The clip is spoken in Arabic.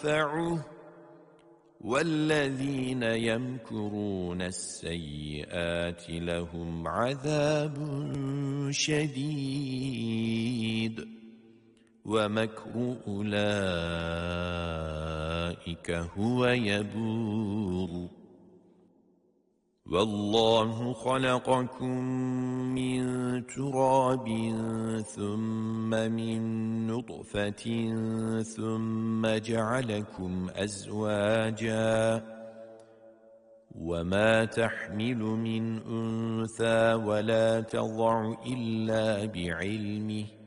يرفعه والذين يمكرون السيئات لهم عذاب شديد ومكر أولئك هو يبور والله خلقكم من تراب ثم من نطفة ثم جعلكم أزواجا وما تحمل من أنثى ولا تضع إلا بعلمه